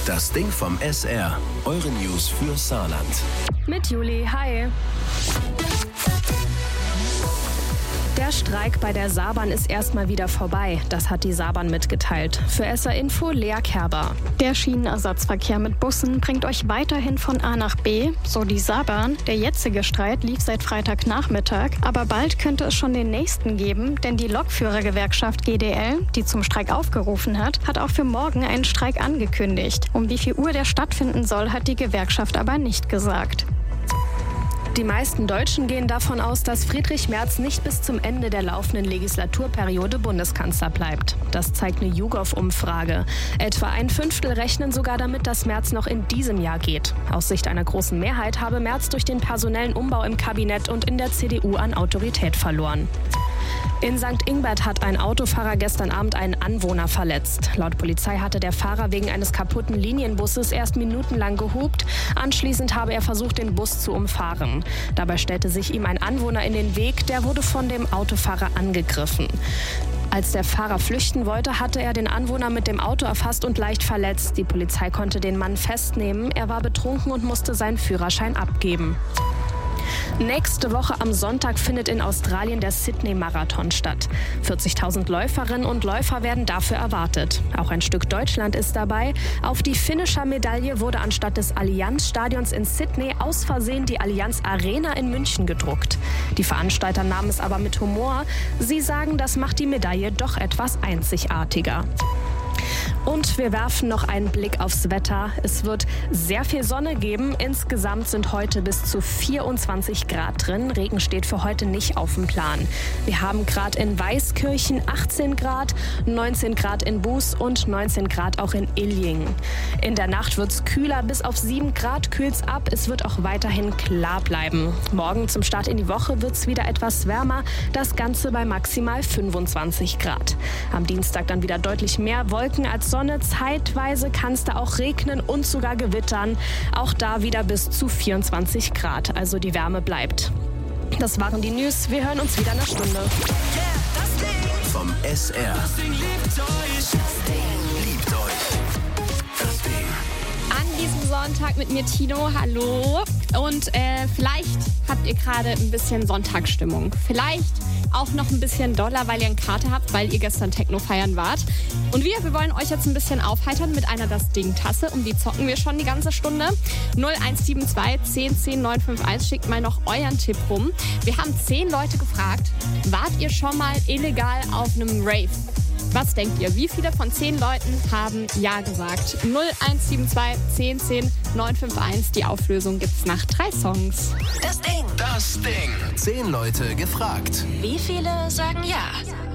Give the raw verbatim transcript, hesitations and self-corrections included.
Das Ding vom S R. Eure News für Saarland. Mit Juli, hi. Der Streik bei der Saarbahn ist erstmal wieder vorbei. Das hat die Saarbahn mitgeteilt. Für S R Info Lea Kerber. Der Schienenersatzverkehr mit Bussen bringt euch weiterhin von A nach B, so die Saarbahn. Der jetzige Streit lief seit Freitagnachmittag, aber bald könnte es schon den nächsten geben, denn die Lokführergewerkschaft G D L, die zum Streik aufgerufen hat, hat auch für morgen einen Streik angekündigt. Um wie viel Uhr der stattfinden soll, hat die Gewerkschaft aber nicht gesagt. Die meisten Deutschen gehen davon aus, dass Friedrich Merz nicht bis zum Ende der laufenden Legislaturperiode Bundeskanzler bleibt. Das zeigt eine YouGov-Umfrage. Etwa ein Fünftel rechnen sogar damit, dass Merz noch in diesem Jahr geht. Aus Sicht einer großen Mehrheit habe Merz durch den personellen Umbau im Kabinett und in der C D U an Autorität verloren. In Sankt Ingbert hat ein Autofahrer gestern Abend einen Anwohner verletzt. Laut Polizei hatte der Fahrer wegen eines kaputten Linienbusses erst minutenlang gehupt. Anschließend habe er versucht, den Bus zu umfahren. Dabei stellte sich ihm ein Anwohner in den Weg, der wurde von dem Autofahrer angegriffen. Als der Fahrer flüchten wollte, hatte er den Anwohner mit dem Auto erfasst und leicht verletzt. Die Polizei konnte den Mann festnehmen. Er war betrunken und musste seinen Führerschein abgeben. Nächste Woche am Sonntag findet in Australien der Sydney-Marathon statt. vierzigtausend Läuferinnen und Läufer werden dafür erwartet. Auch ein Stück Deutschland ist dabei. Auf die Finisher-Medaille wurde anstatt des Allianz-Stadions in Sydney aus Versehen die Allianz Arena in München gedruckt. Die Veranstalter nahmen es aber mit Humor. Sie sagen, das macht die Medaille doch etwas einzigartiger. Und wir werfen noch einen Blick aufs Wetter. Es wird sehr viel Sonne geben. Insgesamt sind heute bis zu vierundzwanzig Grad drin. Regen steht für heute nicht auf dem Plan. Wir haben gerade in Weißkirchen achtzehn Grad, neunzehn Grad in Buß und neunzehn Grad auch in Illingen. In der Nacht wird es kühler, bis auf sieben Grad kühlt's ab. Es wird auch weiterhin klar bleiben. Morgen zum Start in die Woche wird es wieder etwas wärmer. Das Ganze bei maximal fünfundzwanzig Grad. Am Dienstag dann wieder deutlich mehr Wolken als Sonne. Zeitweise kann es da auch regnen und sogar gewittern. Auch da wieder bis zu vierundzwanzig Grad. Also die Wärme bleibt. Das waren die News. Wir hören uns wieder in einer Stunde. Vom S R. Das Ding liebt euch. Liebt euch. Das Ding. An diesem Sonntag mit mir Tino, hallo. Und äh, vielleicht habt ihr gerade ein bisschen Sonntagsstimmung. Vielleicht auch noch ein bisschen doller, weil ihr einen Kater habt, weil ihr gestern Techno feiern wart. Und wir, wir wollen euch jetzt ein bisschen aufheitern mit einer Das Ding-Tasse. Um die zocken wir schon die ganze Stunde. null eins sieben zwei zehn zehn neun fünf eins, schickt mal noch euren Tipp rum. Wir haben zehn Leute gefragt, wart ihr schon mal illegal auf einem Rave? Was denkt ihr? Wie viele von zehn Leuten haben Ja gesagt? null eins sieben zwei zehn zehn neun fünf eins. Die Auflösung gibt's nach drei Songs. Das Ding. Das Ding. Zehn Leute gefragt. Wie viele sagen Ja?